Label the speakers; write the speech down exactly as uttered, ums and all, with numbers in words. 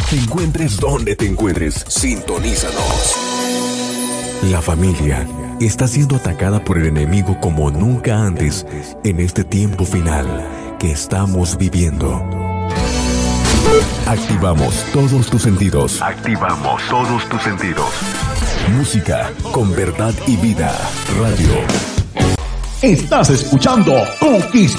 Speaker 1: Te encuentres donde te encuentres, sintonízanos. La familia está siendo atacada por el enemigo como nunca antes en este tiempo final que estamos viviendo. Activamos todos tus sentidos. Activamos todos tus sentidos. Música con verdad y vida. Radio.
Speaker 2: Estás escuchando Conquista.